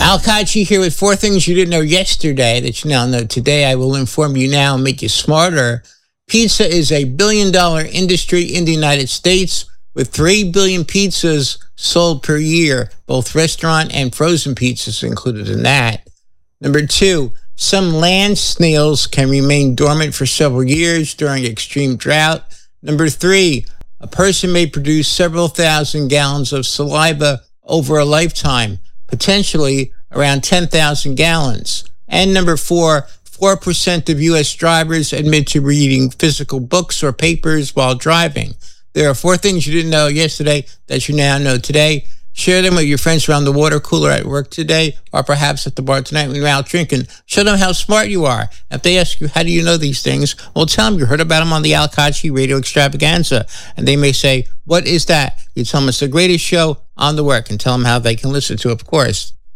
Al Kachi here with 4 things you didn't know yesterday that you now know today. I will inform you now and make you smarter. Pizza is a billion-dollar industry in the United States with 3 billion pizzas sold per year, both restaurant and frozen pizzas included in that. Number 2, some land snails can remain dormant for several years during extreme drought. Number 3, a person may produce several thousand gallons of saliva over a lifetime, potentially around 10,000 gallons. And number 4, 4% of U.S. drivers admit to reading physical books or papers while driving. There are 4 things you didn't know yesterday that you now know today. Share them with your friends around the water cooler at work today, or perhaps at the bar tonight when you're out drinking. Show them how smart you are. If they ask you, how do you know these things? Well, tell them you heard about them on the Al Kachi Radio Extravaganza. And they may say, what is that? You tell them it's the greatest show on the work, and tell them how they can listen to it, of course.